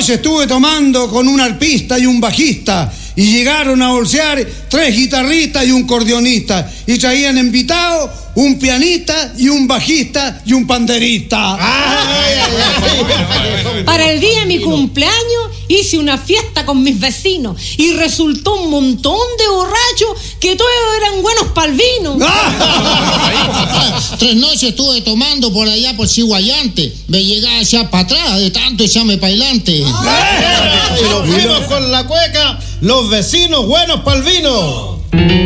noches estuve tomando con un arpista y un bajista, y llegaron a bolsear 3 guitarristas y un cordeonista, y traían invitados un pianista y un bajista y un panderista. Para el día de mi cumpleaños hice una fiesta con mis vecinos y resultó un montón de borrachos que todos eran buenos pa'l vino. 3 noches estuve tomando por allá por Ciguayante. Me llegaba ya para atrás de tanto echarme para adelante. Si los fuimos con la cueca, los vecinos buenos pa'l vino.